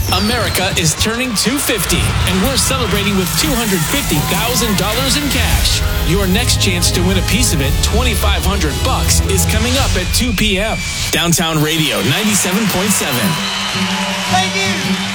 America is turning 250, and we're celebrating with $250,000 in cash. Your next chance to win a piece of it, $2,500, is coming up at 2 p.m. Downtown Radio 97.7. Thank you.